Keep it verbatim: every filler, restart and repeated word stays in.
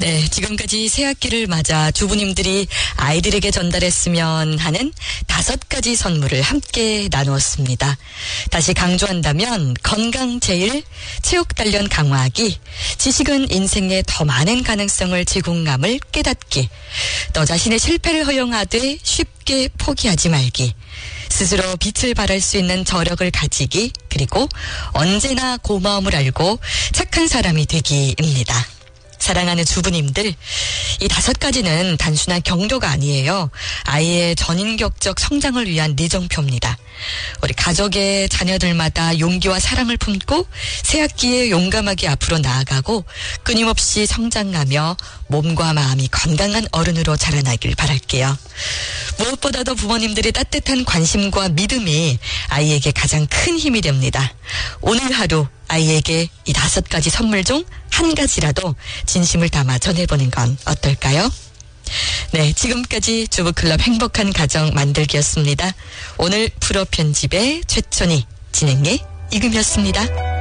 네, 지금까지 새학기를 맞아 주부님들이 아이들에게 전달했으면 하는 다섯 가지 선물을 함께 나누었습니다. 다시 강조한다면 건강 제일, 체육 단련 강화하기, 지식은 인생의 더 많은 가능성을 제공함을 깨닫기, 너 자신의 실패를 허용하되 쉽게 포기하지 말기, 스스로 빛을 발할 수 있는 저력을 가지기, 그리고 언제나 고마움을 알고 착한 사람이 되기입니다. 사랑하는 주부님들, 이 다섯 가지는 단순한 격려가 아니에요. 아이의 전인격적 성장을 위한 내정표입니다. 우리 가족의 자녀들마다 용기와 사랑을 품고 새학기에 용감하게 앞으로 나아가고 끊임없이 성장하며 몸과 마음이 건강한 어른으로 자라나길 바랄게요. 무엇보다도 부모님들의 따뜻한 관심과 믿음이 아이에게 가장 큰 힘이 됩니다. 오늘 하루 아이에게 이 다섯 가지 선물 중 한 가지라도 진심을 담아 전해보는 건 어떨까요? 네, 지금까지 주부클럽 행복한 가정 만들기였습니다. 오늘 프로 편집의 최천희, 진행의 이금이었습니다.